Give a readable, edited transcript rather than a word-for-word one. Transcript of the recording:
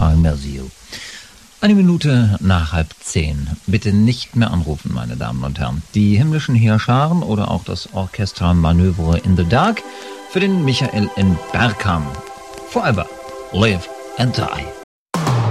I miss you. 1 Minute nach 9:30. Bitte nicht mehr anrufen, meine Damen und Herren. Die himmlischen Heerscharen oder auch das Orchester Manövre in the Dark für den Michael in Bergkamp. Forever, live and die.